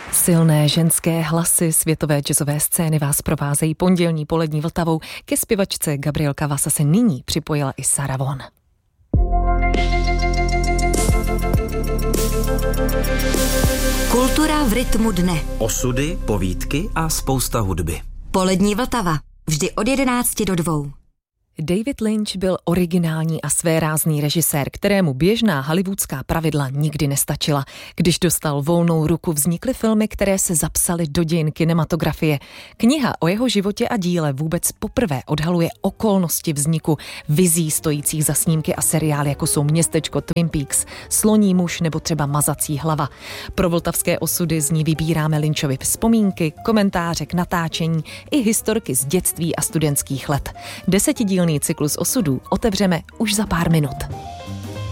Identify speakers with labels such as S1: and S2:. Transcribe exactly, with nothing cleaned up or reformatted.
S1: Silné ženské hlasy světové jazzové scény vás provázejí pondělní polední Vltavou. Ke zpěvačce Gabriel Cavassa se nyní připojila i Sarah Vaughan.
S2: Kultura v rytmu dne.
S3: Osudy, povídky a spousta hudby.
S2: Polední Vltava. Vždy od jedenácti do dvou.
S1: David Lynch byl originální a svérázný režisér, kterému běžná hollywoodská pravidla nikdy nestačila. Když dostal volnou ruku, vznikly filmy, které se zapsaly do dějin kinematografie. Kniha o jeho životě a díle vůbec poprvé odhaluje okolnosti vzniku vizí stojících za snímky a seriály, jako jsou Městečko, Twin Peaks, Sloní muž nebo třeba Mazací hlava. Pro vltavské osudy z ní vybíráme Lynchovy vzpomínky, komentáře k natáčení i historky z dětství a studentských let. Desetidílný cyklus osudů otevřeme už za pár minut.